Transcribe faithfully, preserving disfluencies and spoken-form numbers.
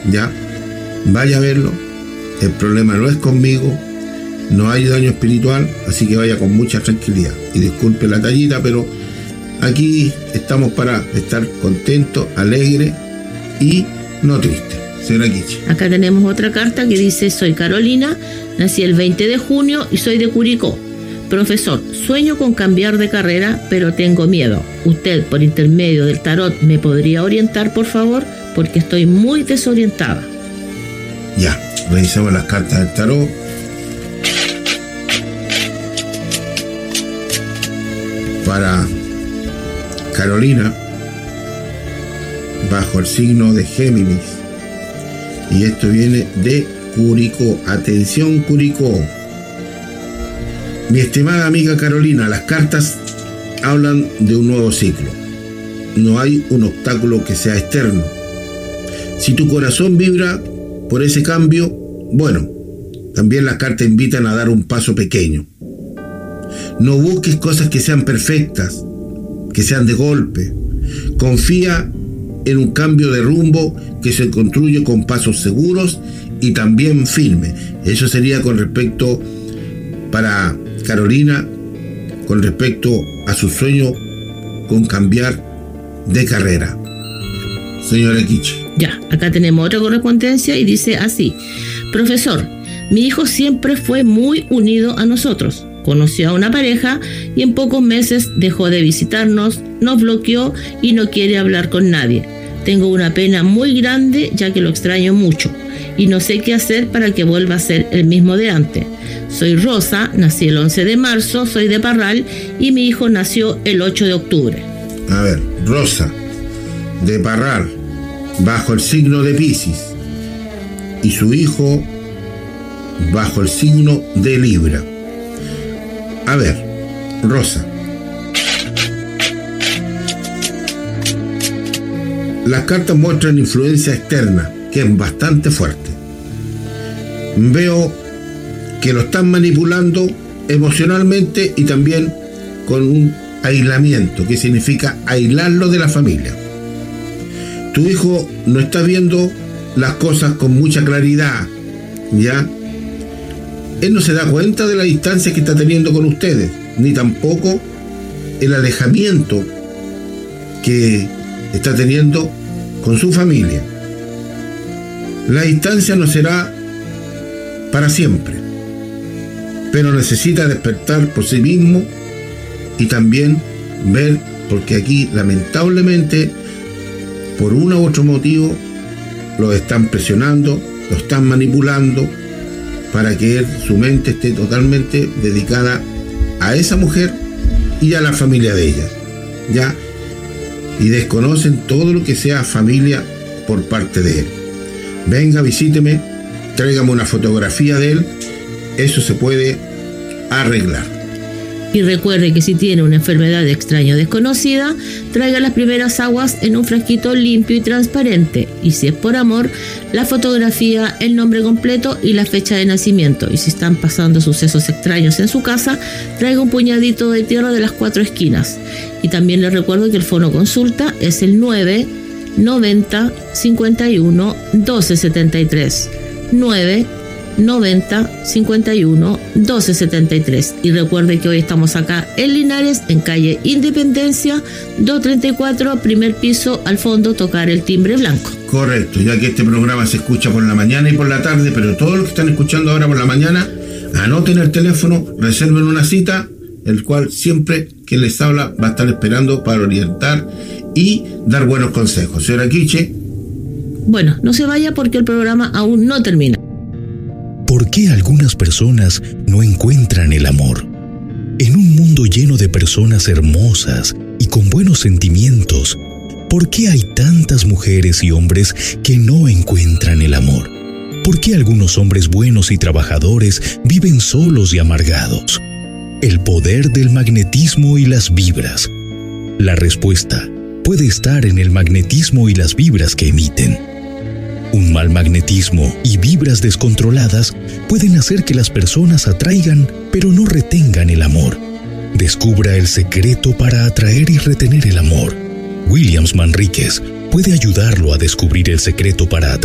ya, vaya a verlo. El problema no es conmigo, no hay daño espiritual, así que vaya con mucha tranquilidad. Y disculpe la tallita, pero aquí estamos para estar contentos, alegres y no tristes. Señora Kichi. Acá tenemos otra carta que dice: soy Carolina, nací el veinte de junio y soy de Curicó. Profesor, sueño con cambiar de carrera, pero tengo miedo. ¿Usted, por intermedio del tarot, me podría orientar, por favor? Porque estoy muy desorientada. Ya, revisamos las cartas del tarot. Para Carolina, bajo el signo de Géminis, y esto viene de Curicó. Atención, Curicó. Mi estimada amiga Carolina, las cartas hablan de un nuevo ciclo. No hay un obstáculo que sea externo. Si tu corazón vibra por ese cambio, bueno, también las cartas invitan a dar un paso pequeño. No busques cosas que sean perfectas, que sean de golpe. Confía en un cambio de rumbo que se construye con pasos seguros y también firmes. Eso sería con respecto para Carolina, con respecto a su sueño con cambiar de carrera. Señora Kichi. Ya, acá tenemos otra correspondencia y dice así: profesor, mi hijo siempre fue muy unido a nosotros. Conoció a una pareja y en pocos meses dejó de visitarnos, nos bloqueó y no quiere hablar con nadie. Tengo una pena muy grande ya que lo extraño mucho y no sé qué hacer para que vuelva a ser el mismo de antes. Soy Rosa, nací el once de marzo, soy de Parral y mi hijo nació el ocho de octubre. A ver, Rosa, de Parral, bajo el signo de Piscis, y su hijo bajo el signo de Libra. A ver, Rosa, las cartas muestran influencia externa, que es bastante fuerte. Veo que lo están manipulando emocionalmente y también con un aislamiento, que significa aislarlo de la familia. Tu hijo no está viendo las cosas con mucha claridad, ¿ya? Él no se da cuenta de la distancia que está teniendo con ustedes, ni tampoco el alejamiento que está teniendo con su familia. La distancia no será para siempre, pero necesita despertar por sí mismo y también ver, porque aquí lamentablemente por uno u otro motivo lo están presionando, lo están manipulando para que él, su mente esté totalmente dedicada a esa mujer y a la familia de ella, ¿ya? Y desconocen todo lo que sea familia por parte de él. Venga, visíteme, tráigame una fotografía de él, eso se puede arreglar. Y recuerde que si tiene una enfermedad extraña o desconocida, traiga las primeras aguas en un frasquito limpio y transparente. Y si es por amor, la fotografía, el nombre completo y la fecha de nacimiento. Y si están pasando sucesos extraños en su casa, traiga un puñadito de tierra de las cuatro esquinas. Y también les recuerdo que el fono consulta es el nueve noventa cincuenta y uno doce setenta y tres. nueve noventa cincuenta y uno doce setenta y tres. Y recuerde que hoy estamos acá en Linares, en calle Independencia doscientos treinta y cuatro, primer piso, al fondo, tocar el timbre blanco. Correcto, ya que este programa se escucha por la mañana y por la tarde, pero todos los que están escuchando ahora por la mañana, anoten el teléfono, reserven una cita, el cual siempre que les habla va a estar esperando para orientar y dar buenos consejos. Señora Kichi. Bueno, no se vaya porque el programa aún no termina. ¿Por qué algunas personas no encuentran el amor? En un mundo lleno de personas hermosas y con buenos sentimientos, ¿por qué hay tantas mujeres y hombres que no encuentran el amor? ¿Por qué algunos hombres buenos y trabajadores viven solos y amargados? El poder del magnetismo y las vibras. La respuesta puede estar en el magnetismo y las vibras que emiten. Un mal magnetismo y vibras descontroladas pueden hacer que las personas atraigan, pero no retengan el amor. Descubra el secreto para atraer y retener el amor. Williams Manríquez puede ayudarlo a descubrir el secreto para atraer